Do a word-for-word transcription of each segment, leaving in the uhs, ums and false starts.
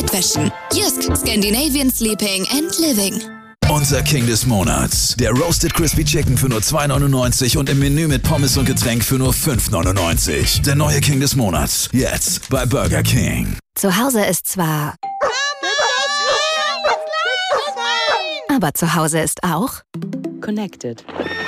Bettwäschen. Jysk, Scandinavian Sleeping and Living. Unser King des Monats. Der Roasted Crispy Chicken für nur zwei neunundneunzig und im Menü mit Pommes und Getränk für nur fünf neunundneunzig. Der neue King des Monats. Jetzt bei Burger King. Zu Hause ist zwar... Aber zu Hause ist auch... Connected.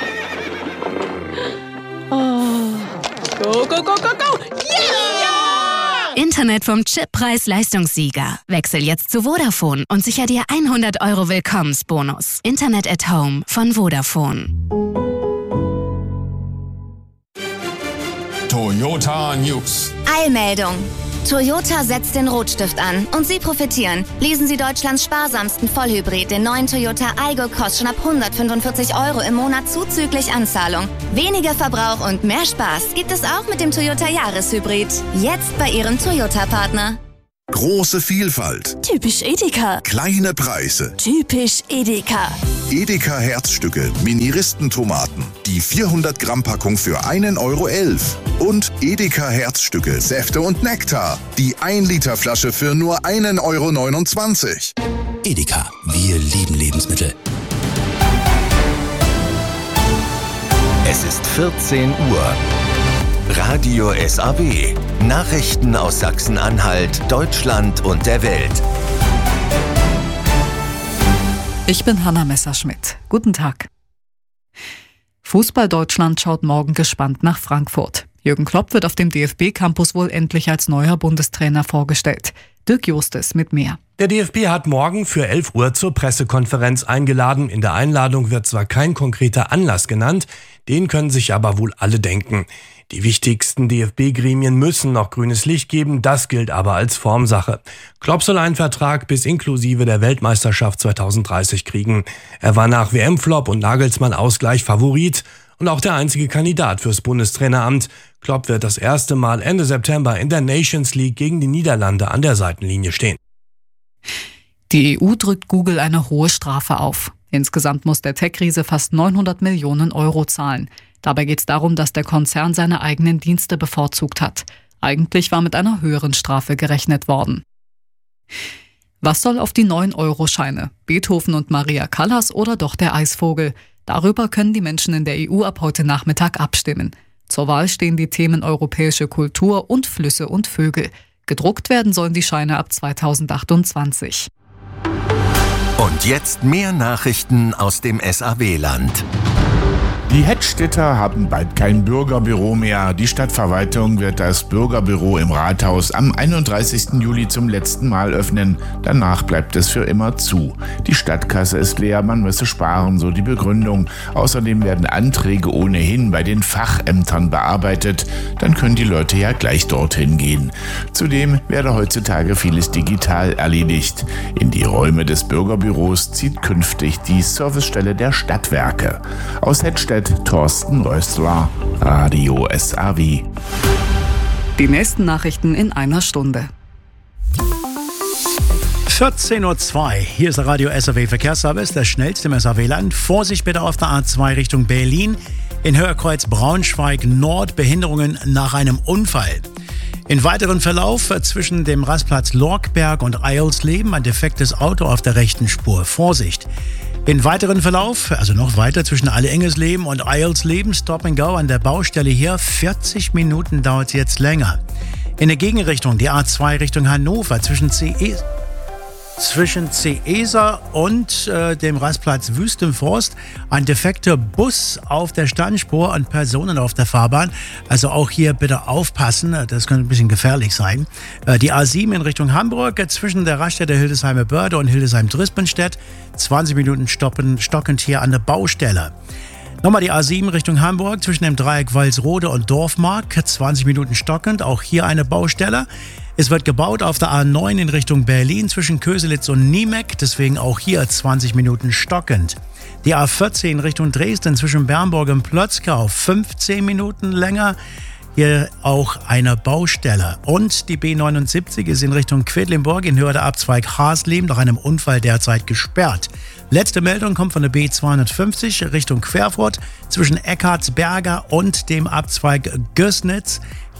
Oh. Go, go, go, go, go! Yeah! Internet vom Chip-Preis-Leistungssieger. Wechsel jetzt zu Vodafone und sicher dir hundert Euro Willkommensbonus. Internet at Home von Vodafone. Toyota News. Eilmeldung. Toyota setzt den Rotstift an und Sie profitieren. Leasen Sie Deutschlands sparsamsten Vollhybrid, den neuen Toyota Aygo, kostet schon ab hundertfünfundvierzig Euro im Monat zuzüglich Anzahlung. Weniger Verbrauch und mehr Spaß gibt es auch mit dem Toyota Jahreshybrid. Jetzt bei Ihrem Toyota-Partner. Große Vielfalt. Typisch Edeka. Kleine Preise. Typisch Edeka. Edeka Herzstücke, Mini-Ristentomaten. Die vierhundert Gramm Packung für einen Euro elf. Und Edeka Herzstücke, Säfte und Nektar. Die ein Liter Flasche für nur einen Euro neunundzwanzig. Edeka, wir lieben Lebensmittel. Es ist vierzehn Uhr. Radio S A W. Nachrichten aus Sachsen-Anhalt, Deutschland und der Welt. Ich bin Hanna Messerschmidt. Guten Tag. Fußball Deutschland schaut morgen gespannt nach Frankfurt. Jürgen Klopp wird auf dem D F B-Campus wohl endlich als neuer Bundestrainer vorgestellt. Dirk Justes mit mehr. Der D F B hat morgen für elf Uhr zur Pressekonferenz eingeladen. In der Einladung wird zwar kein konkreter Anlass genannt, den können sich aber wohl alle denken. Die wichtigsten D F B-Gremien müssen noch grünes Licht geben, das gilt aber als Formsache. Klopp soll einen Vertrag bis inklusive der Weltmeisterschaft zweitausenddreißig kriegen. Er war nach W M-Flop und Nagelsmann-Ausgleich Favorit und auch der einzige Kandidat fürs Bundestraineramt. Klopp wird das erste Mal Ende September in der Nations League gegen die Niederlande an der Seitenlinie stehen. Die E U drückt Google eine hohe Strafe auf. Insgesamt muss der Tech-Riese fast neunhundert Millionen Euro zahlen. Dabei geht es darum, dass der Konzern seine eigenen Dienste bevorzugt hat. Eigentlich war mit einer höheren Strafe gerechnet worden. Was soll auf die neun Euro Scheine? Beethoven und Maria Callas oder doch der Eisvogel? Darüber können die Menschen in der E U ab heute Nachmittag abstimmen. Zur Wahl stehen die Themen europäische Kultur und Flüsse und Vögel. Gedruckt werden sollen die Scheine ab zweitausendachtundzwanzig. Und jetzt mehr Nachrichten aus dem S A W-Land. Die Hettstädter haben bald kein Bürgerbüro mehr. Die Stadtverwaltung wird das Bürgerbüro im Rathaus am einunddreißigsten Juli zum letzten Mal öffnen. Danach bleibt es für immer zu. Die Stadtkasse ist leer, man müsse sparen, so die Begründung. Außerdem werden Anträge ohnehin bei den Fachämtern bearbeitet. Dann können die Leute ja gleich dorthin gehen. Zudem werde heutzutage vieles digital erledigt. In die Räume des Bürgerbüros zieht künftig die Servicestelle der Stadtwerke. Aus Hettstedt Thorsten Röstler, Radio S A W. Die nächsten Nachrichten in einer Stunde. vierzehn Uhr zwei. Hier ist der Radio S A W Verkehrsservice, das schnellste im S A W-Land. Vorsicht bitte auf der A zwei Richtung Berlin. In Höherkreuz Braunschweig Nord Behinderungen nach einem Unfall. In weiteren Verlauf zwischen dem Rastplatz Lorkberg und Eilsleben ein defektes Auto auf der rechten Spur. Vorsicht! In weiteren Verlauf, also noch weiter zwischen Alle-Engesleben und Eilsleben, Stop and Go an der Baustelle hier. vierzig Minuten dauert es jetzt länger. In der Gegenrichtung, die A zwei Richtung Hannover, zwischen C E... Zwischen Ceesa und äh, dem Rastplatz Wüstenforst ein defekter Bus auf der Standspur und Personen auf der Fahrbahn. Also auch hier bitte aufpassen, das könnte ein bisschen gefährlich sein. Äh, die A sieben in Richtung Hamburg äh, zwischen der Raststätte Hildesheimer Börde und Hildesheim-Drispenstedt. zwanzig Minuten stoppen, stockend hier an der Baustelle. Nochmal die A sieben Richtung Hamburg zwischen dem Dreieck Walsrode und Dorfmark. zwanzig Minuten stockend, auch hier eine Baustelle. Es wird gebaut auf der A neun in Richtung Berlin zwischen Köselitz und Niemeck, deswegen auch hier zwanzig Minuten stockend. Die A vierzehn Richtung Dresden zwischen Bernburg und Plötzkau, fünfzehn Minuten länger. Hier auch eine Baustelle. Und die B neunundsiebzig ist in Richtung Quedlinburg in Höhe der Abzweig Hasleben nach einem Unfall derzeit gesperrt. Letzte Meldung kommt von der B zweihundertfünfzig Richtung Querfurt zwischen Eckartsberger und dem Abzweig Gößnitz.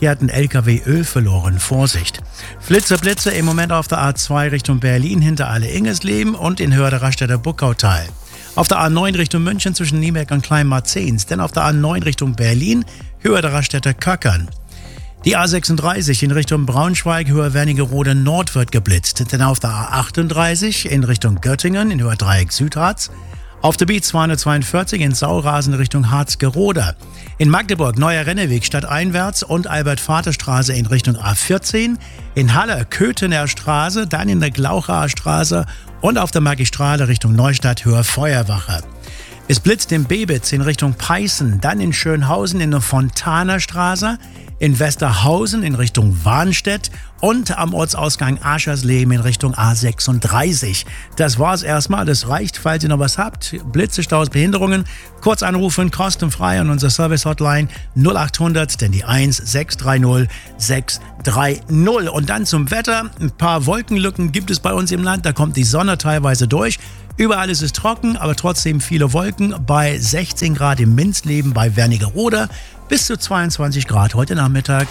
Hier hat ein L K W Öl verloren. Vorsicht. Flitze, Blitze im Moment auf der A zwei Richtung Berlin hinter Alle-Ingesleben und in Höhe der Raststätter Buckautal. Auf der A neun Richtung München zwischen Nieberg und Kleinmarzens. Denn auf der A neun Richtung Berlin Höhe der Raststätter Köckern. Die A sechsunddreißig in Richtung Braunschweig, Höhe Wernigerode Nord wird geblitzt. Denn auf der A achtunddreißig in Richtung Göttingen in Höhe Dreieck Südharz. Auf der B zweihundertzweiundvierzig in Saurasen Richtung Harzgerode. In Magdeburg Neuer Renneweg stadteinwärts und Albert-Vater-Straße in Richtung A vierzehn. In Halle Köthener Straße, dann in der Glauchaer Straße und auf der Magistrale Richtung Neustadt Höhe Feuerwache. Es blitzt in Bebitz in Richtung Peißen, dann in Schönhausen in der Fontaner Straße, in Westerhausen in Richtung Warnstedt und am Ortsausgang Aschersleben in Richtung A sechsunddreißig. Das war's erstmal. Das reicht, falls ihr noch was habt. Blitze, Staus, Behinderungen. Kurz anrufen, kostenfrei an unserer Service-Hotline null achthundert, denn die eins sechs drei null sechs drei null. Und dann zum Wetter. Ein paar Wolkenlücken gibt es bei uns im Land. Da kommt die Sonne teilweise durch. Überall ist es trocken, aber trotzdem viele Wolken. Bei sechzehn Grad im Minzleben bei Wernigerode bis zu zweiundzwanzig Grad heute Nachmittag.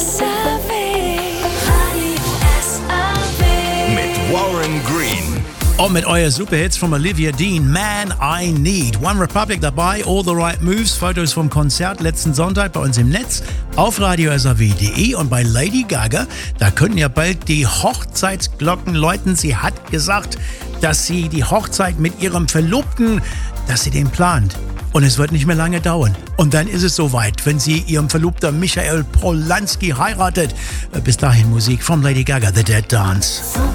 Mit Warren Green. Und mit euer Superhits von Olivia Dean, Man I Need. One Republic dabei, All the Right Moves, Fotos vom Konzert letzten Sonntag bei uns im Netz auf radio s a w punkt d e und bei Lady Gaga. Da können ja bald die Hochzeitsglocken läuten. Sie hat gesagt, dass sie die Hochzeit mit ihrem Verlobten, dass sie den plant. Und es wird nicht mehr lange dauern. Und dann ist es soweit, wenn sie ihren Verlobter Michael Polanski heiratet. Bis dahin Musik von Lady Gaga, The Dead Dance.